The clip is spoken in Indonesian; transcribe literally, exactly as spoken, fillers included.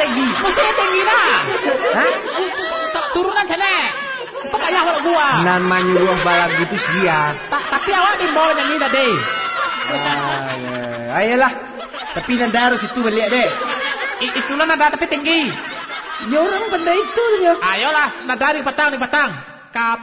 tinggi. Mesti tinggi dah. Hah? Turunan sana. Kok kayak awak gua. Nan menyuruh balap gitu siap. Tapi awak di bawah yang ini tadi. Ah, ayolah. Tapi nanda harus itu balik deh. Itulah nada tapi tinggi. Ya orang benda itu ya. Ayolah, nada di petang di petang. Kap